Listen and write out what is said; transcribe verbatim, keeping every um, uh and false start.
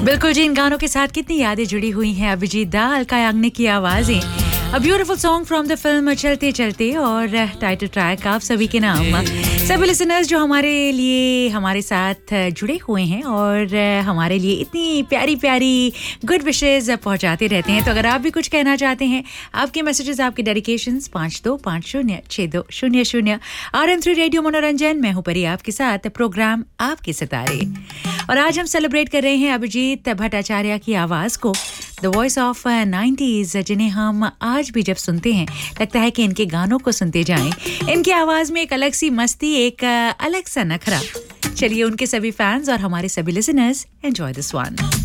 बिल्कुल जी, इन गानों के साथ कितनी यादें जुड़ी हुई हैं। अभिजीत दा, अलका याग्निक की आवाजें, a beautiful song from the film चलते चलते और टाइटल ट्रैक आप सभी के नाम। सभी लिसनर्स जो हमारे लिए हमारे साथ जुड़े हुए हैं और हमारे लिए इतनी प्यारी प्यारी गुड विशेस पहुंचाते रहते हैं। तो अगर आप भी कुछ कहना चाहते हैं, आपके मैसेजेस, आपके डेडिकेशंस पाँच दो पाँच शून्य छः दो शून्य शून्य आर एम थ्री रेडियो मनोरंजन। मैं हूं परी आपके साथ, प्रोग्राम आपके सितारे। और आज हम सेलिब्रेट कर रहे हैं अभिजीत भट्टाचार्य की आवाज़ को, द वॉइस ऑफ नाइन्टीज़, जिन्हें हम आज भी जब सुनते हैं लगता है कि इनके गानों को सुनते जाएं। इनकी आवाज़ में एक अलग सी मस्ती, एक अलग सा नखरा। चलिए उनके सभी फैंस और हमारे सभी लिसनर्स एंजॉय दिस वन।